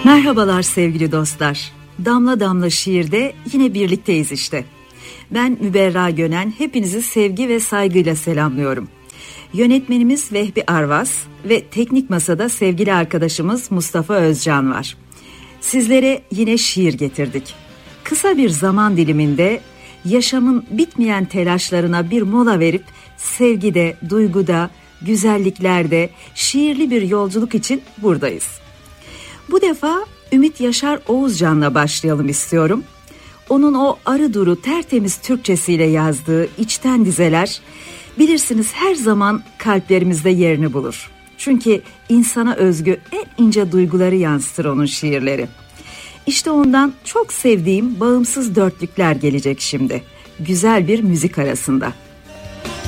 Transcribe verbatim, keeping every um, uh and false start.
Merhabalar sevgili dostlar. Damla Damla Şiir'de yine birlikteyiz işte. Ben Müberra Gönen, hepinizi sevgi ve saygıyla selamlıyorum. Yönetmenimiz Vehbi Arvas ve teknik masada sevgili arkadaşımız Mustafa Özcan var. Sizlere yine şiir getirdik. Kısa bir zaman diliminde yaşamın bitmeyen telaşlarına bir mola verip sevgide, duyguda, güzelliklerde şiirli bir yolculuk için buradayız. Bu defa Ümit Yaşar Oğuzcan'la başlayalım istiyorum. Onun o arı duru tertemiz Türkçesiyle yazdığı içten dizeler, bilirsiniz her zaman kalplerimizde yerini bulur. Çünkü insana özgü en ince duyguları yansıtır onun şiirleri. İşte ondan çok sevdiğim bağımsız dörtlükler gelecek şimdi. Güzel bir müzik arasında.